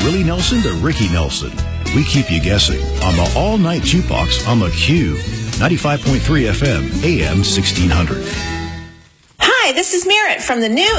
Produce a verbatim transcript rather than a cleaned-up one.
Willie Nelson to Ricky Nelson. We keep you guessing on the all-night jukebox on the Q, ninety-five point three F M, A M sixteen hundred. Hi, this is Merritt from the new